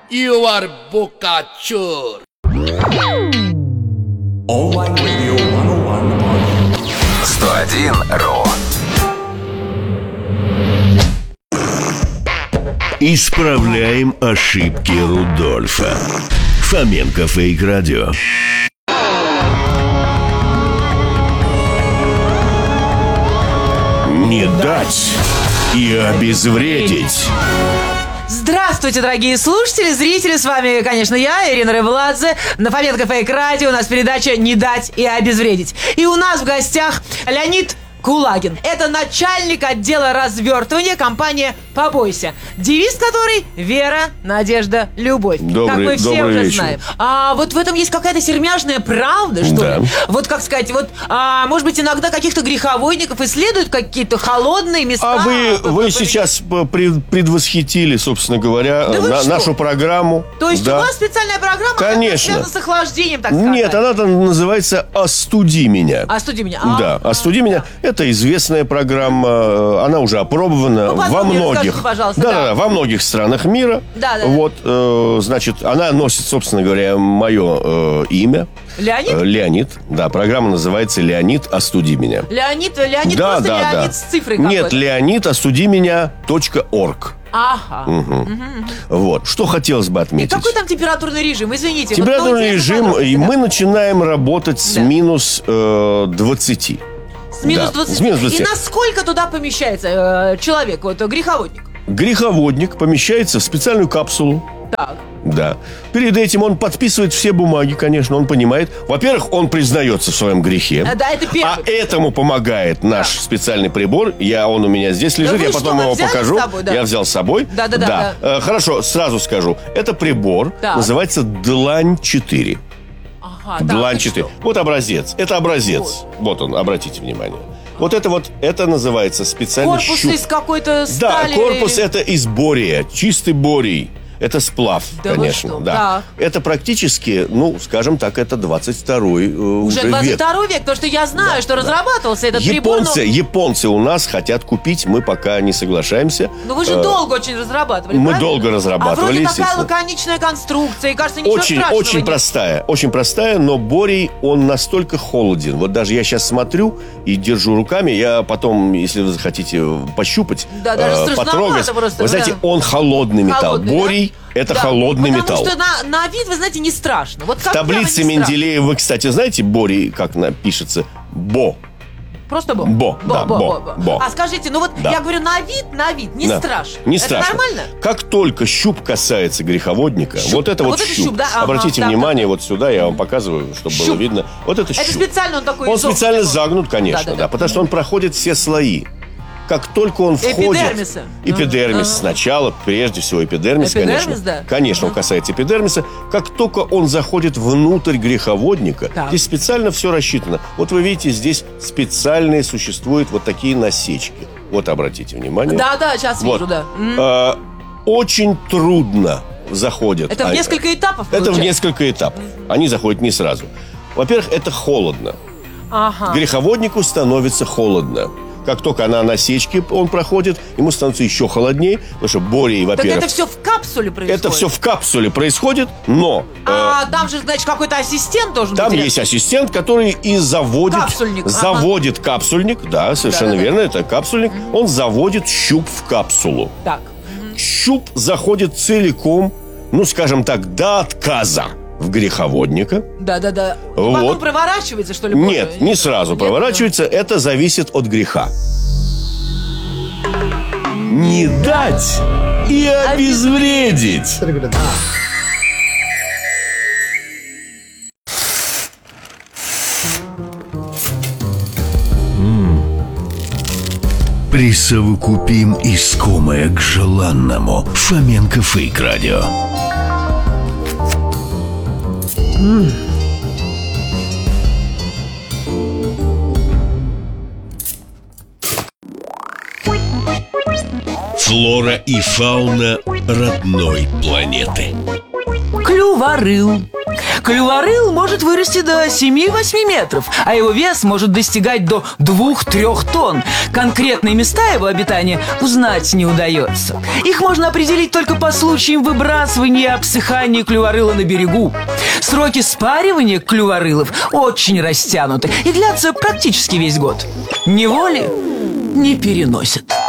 You are bocachur. Online Radio 101.ru. Исправляем ошибки Рудольфа. Фоменко Фейк Радио. Не дать и обезвредить. Здравствуйте, дорогие слушатели, зрители, с вами, конечно, я, Ирина Рыбладзе. На Фоменко Фейк Радио у нас передача «Не дать и обезвредить». И у нас в гостях Леонид Кулагин. Это начальник отдела развертывания компании «Побойся». Девиз которой «Вера, надежда, любовь». Как мы все уже вечер. знаем. А вот в этом есть какая-то сермяжная правда, что Да. ли? Вот как сказать, вот, может быть, иногда каких-то греховодников исследуют какие-то холодные места. А вы сейчас предвосхитили, собственно говоря, Да вы что? нашу программу. То есть Да. у вас специальная программа, Конечно. связана с охлаждением, так сказать? Нет, она там называется «Остуди меня». Остуди меня. Да, «Остуди меня». Это известная программа, она уже опробована Ну, во подробнее многих, расскажите, пожалуйста, да, во многих странах мира. Да. Вот, значит, она носит, собственно говоря, мое имя. Леонид? Леонид, да, программа называется «Леонид, остуди меня». Леонид Да, просто да, Леонид да. с цифрой Нет, какой-то. Леонид, остуди меня.org. Ага. Вот, что хотелось бы И отметить. какой там температурный режим? Извините. вот, Температурный режим, пожалуйста, и да. мы начинаем работать с Да. минус 20. С минус да, 20. с минус 20. И насколько туда помещается человек, вот греховодник? Греховодник помещается в специальную капсулу. Так. Да. Перед этим он подписывает все бумаги, конечно, он понимает. Во-первых, он признается в своем грехе. Да, это первый. А этому помогает наш специальный прибор. Он у меня здесь лежит, вы я что, потом вы его взяли с покажу. собой, да? Я взял с собой. Да. Хорошо, сразу скажу. Это прибор, Так. называется Длань 4. Ага, Длань и 4. что? Вот образец. Это образец. Вот он, обратите внимание. Это называется специальный Корпус щуп. из какой-то Да, стали? корпус это из бория, чистый борий. Это сплав, Да вы конечно. что? Да. Это практически, скажем так, это 22-й Уже уже 22 век, потому что я знаю, что разрабатывался этот прибор. Японцы у нас хотят купить, мы пока не соглашаемся. Но вы же долго очень разрабатывали, мы правильно? долго разрабатывали, А вроде такая естественно. лаконичная конструкция, и кажется, ничего Очень, страшного очень нет. очень простая, но борий, он настолько холоден. Вот даже я сейчас смотрю и держу руками, я потом, если вы захотите пощупать, Да, даже страшновато потрогать, просто, вы знаете, да. он холодный металл. Холодный, да? Борий это Да, холодный металл. Потому что на вид, вы знаете, не страшно. Вот В как таблице прямо не страшно. Менделеева, вы, кстати, знаете, борий, как пишется? Бо. Просто бо. Бо, да, бо. А скажите, Да. я говорю, на вид не Да. страшно. Не Это страшно. нормально? Как только щуп касается греховодника, Щуп. вот это А вот вот это щуп. щуп, да? Ага, Обратите да, внимание, вот сюда я вам показываю, чтобы было Щуп. видно. Вот это щуп. Это специально он такой Он изогнутый специально такой. загнут, конечно, Да. потому что он проходит все слои. Как только он входит... Эпидермиса. Эпидермис сначала, прежде всего эпидермис, Эпидермис, конечно. да. Конечно, он касается эпидермиса. Как только он заходит внутрь греховодника, Так. здесь специально все рассчитано. Вот вы видите, здесь специальные существуют вот такие насечки. Вот обратите внимание. Да, сейчас Вот. вижу, да. Очень трудно заходят. Это в несколько этапов, Это в получается? несколько этапов. Они заходят не сразу. Во-первых, это холодно. Ага. Греховоднику становится холодно. Как только на насечке он проходит, ему становится еще холоднее, потому что борий, Так во-первых... это все в капсуле происходит? Это все в капсуле происходит, но Там же, значит, какой-то ассистент должен там быть? есть ассистент, который и заводит... Капсульник, ага. Заводит капсульник, да, совершенно Да-да-да. верно, это капсульник. Он заводит щуп в капсулу. Так. Щуп заходит целиком, скажем так, до отказа в греховодника. Да. Вот. Потом проворачивается, что ли? Нет, позже? не сразу Нет? проворачивается. Это зависит от греха. Не дать и обезвредить. Присовокупим искомое к желанному. Фоменко Фейк Радио. Флора и фауна родной планеты. Клюворыл. Клюворыл может вырасти до 7-8 метров, а его вес может достигать до 2-3 тонн. Конкретные места его обитания узнать не удается. Их можно определить только по случаям выбрасывания и обсыхания клюворыла на берегу. Сроки спаривания клюворылов очень растянуты и длятся практически весь год. Неволи не переносят.